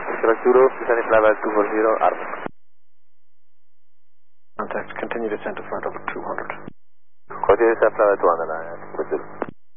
Quebec Zulu, descending flyby 240, out. Contact, continue descent to flight over 200. Continue descent flyby 200, Quebec Zulu.